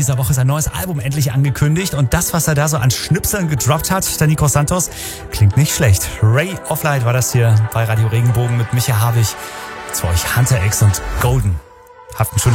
dieser Woche sein neues Album endlich angekündigt und das, was er da so an Schnipseln gedroppt hat, der Nico Santos, klingt nicht schlecht. Ray of Light war das hier bei Radio Regenbogen mit Micha Habich. Jetzt für euch Hunter X und Golden. Habt ein schönes